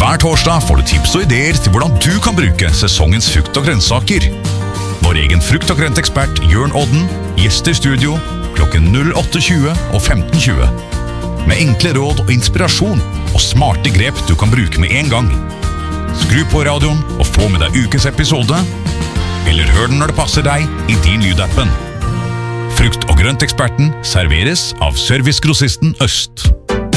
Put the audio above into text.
Hver torsdag får du tips og ideer til hvordan du kan bruke sesongens frukt og grønnsaker. Vår egen frukt- og grøntekspert Jørn Odden gjester studio klokken 08:20 og 15:20. Med enkle råd og inspirasjon og smarte grep du kan bruke med en gang. Skru på radioen og få med deg ukens episode, eller hør den når det passer deg i din lydappen. Frukt- og grønteksperten serveres av Servicegrossisten Øst.